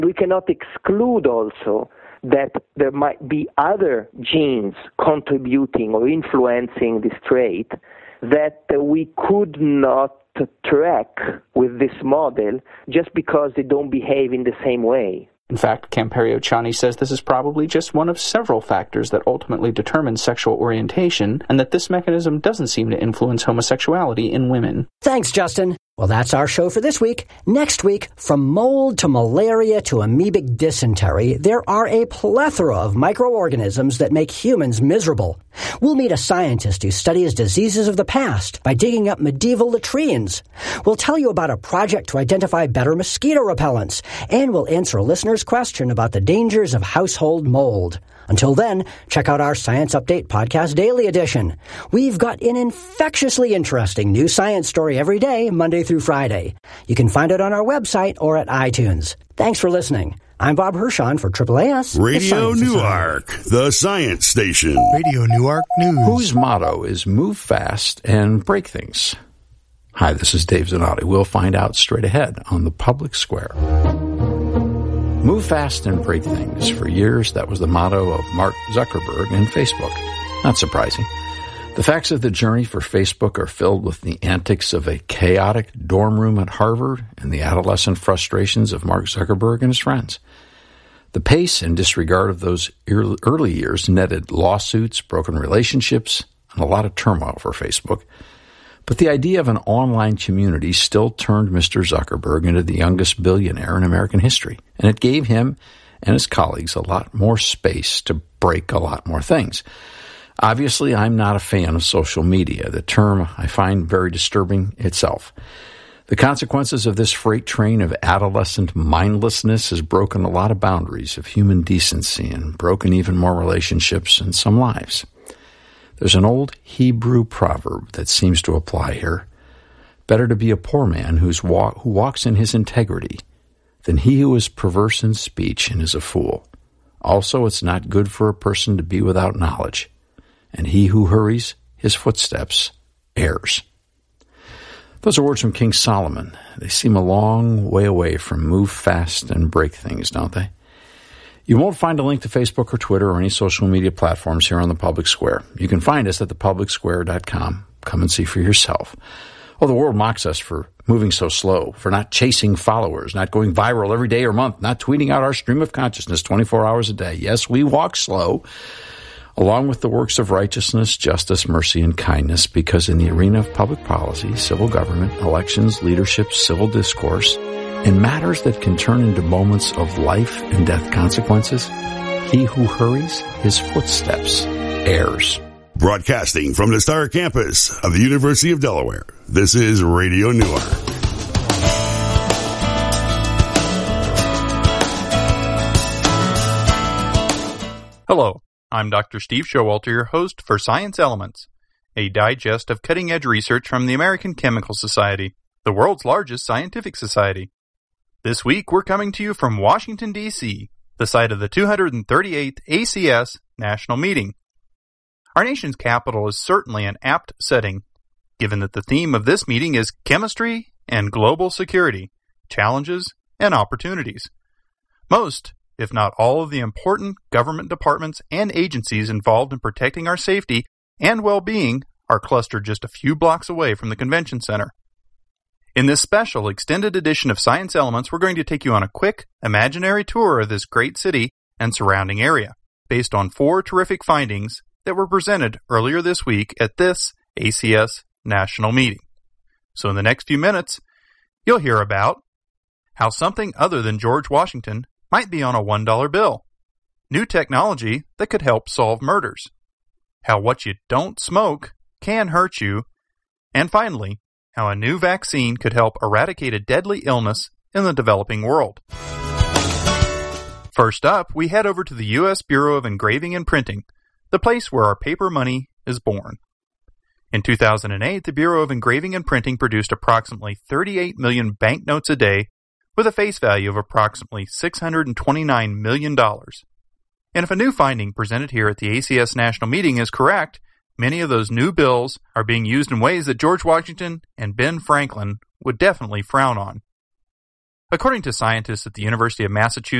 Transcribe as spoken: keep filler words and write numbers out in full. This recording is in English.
We cannot exclude also that there might be other genes contributing or influencing this trait that we could not track with this model just because they don't behave in the same way. In fact, Camperio-Chani says this is probably just one of several factors that ultimately determine sexual orientation, and that this mechanism doesn't seem to influence homosexuality in women. Thanks, Justin. Well, that's our show for this week. Next week, from mold to malaria to amoebic dysentery, there are a plethora of microorganisms that make humans miserable. We'll meet a scientist who studies diseases of the past by digging up medieval latrines. We'll tell you about a project to identify better mosquito repellents, and we'll answer a listener's question about the dangers of household mold. Until then, check out our Science Update Podcast Daily Edition. We've got an infectiously interesting new science story every day, Monday through Friday. You can find it on our website or at iTunes. Thanks for listening. I'm Bob Hirschon for Triple A S. Radio Newark, the science station. Radio Newark News. Whose motto is move fast and break things? Hi, this is Dave Zanotti. We'll find out straight ahead on the Public Square. Move fast and break things. For years, that was the motto of Mark Zuckerberg and Facebook. Not surprising. The facts of the journey for Facebook are filled with the antics of a chaotic dorm room at Harvard and the adolescent frustrations of Mark Zuckerberg and his friends. The pace and disregard of those early years netted lawsuits, broken relationships, and a lot of turmoil for Facebook. But the idea of an online community still turned Mister Zuckerberg into the youngest billionaire in American history, and it gave him and his colleagues a lot more space to break a lot more things. Obviously, I'm not a fan of social media, the term I find very disturbing itself. The consequences of this freight train of adolescent mindlessness has broken a lot of boundaries of human decency and broken even more relationships and some lives. There's an old Hebrew proverb that seems to apply here. Better to be a poor man who's walk, who walks in his integrity than he who is perverse in speech and is a fool. Also, it's not good for a person to be without knowledge, and he who hurries his footsteps errs. Those are words from King Solomon. They seem a long way away from move fast and break things, don't they? You won't find a link to Facebook or Twitter or any social media platforms here on the Public Square. You can find us at the public square dot com. Come and see for yourself. Oh, the world mocks us for moving so slow, for not chasing followers, not going viral every day or month, not tweeting out our stream of consciousness twenty-four hours a day. Yes, we walk slow, along with the works of righteousness, justice, mercy, and kindness, because in the arena of public policy, civil government, elections, leadership, civil discourse, in matters that can turn into moments of life and death consequences, he who hurries his footsteps errs. Broadcasting from the Star Campus of the University of Delaware, this is Radio Newark. Hello, I'm Doctor Steve Showalter, your host for Science Elements, a digest of cutting-edge research from the American Chemical Society, the world's largest scientific society. This week, we're coming to you from Washington, D C, the site of the two hundred thirty-eighth A C S National Meeting. Our nation's capital is certainly an apt setting, given that the theme of this meeting is chemistry and global security, challenges and opportunities. Most, if not all, of the important government departments and agencies involved in protecting our safety and well-being are clustered just a few blocks away from the convention center. In this special extended edition of Science Elements, we're going to take you on a quick, imaginary tour of this great city and surrounding area, based on four terrific findings that were presented earlier this week at this A C S National Meeting. So in the next few minutes, you'll hear about how something other than George Washington might be on a one dollar bill, new technology that could help solve murders, how what you don't smoke can hurt you, and finally, how a new vaccine could help eradicate a deadly illness in the developing world. First up, we head over to the U S Bureau of Engraving and Printing, the place where our paper money is born. In two thousand eight, the Bureau of Engraving and Printing produced approximately thirty-eight million banknotes a day with a face value of approximately six hundred twenty-nine million dollars. And if a new finding presented here at the A C S National Meeting is correct, many of those new bills are being used in ways that George Washington and Ben Franklin would definitely frown on. According to scientists at the University of Massachusetts,